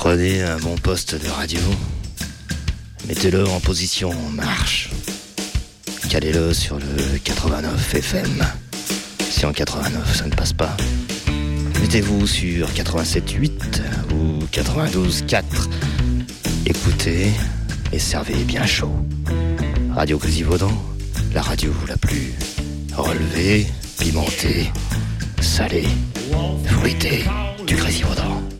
Prenez un bon poste de radio, mettez-le en position marche, calez-le sur le 89 FM. Si en 89 ça ne passe pas, mettez-vous sur 87.8 ou 92.4. Écoutez et servez bien chaud. Radio Grésilvaudan, la radio la plus relevée, pimentée, salée, fruitée du Grésilvaudan.